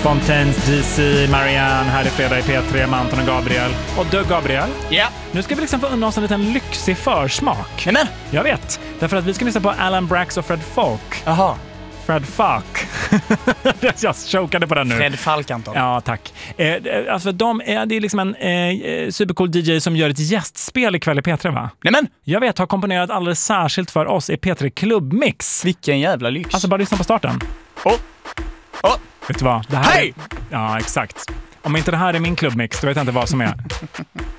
Fontaines, DC, Marianne, här är fredag i P3 med Anton och Gabriel. Och du Gabriel? Ja. Nu ska vi liksom få unna oss en liten lyxig försmak. Nämen! Jag vet, därför att vi ska lyssna på Alan Brax och Fred Falk. Jaha. Fred Falk. Jag chokade på den nu. Fred Falk, Anton. Ja, tack. Alltså det är liksom en supercool DJ som gör ett gästspel ikväll i P3, va? Nämen! Jag vet, har komponerat alldeles särskilt för oss i P3 Klubbmix. Vilken jävla lyx. Alltså bara lyssna på starten. Åh! Vet du vad? Det här Hej! Ja, exakt. Om inte det här är min klubbmix, då vet jag inte vad som är.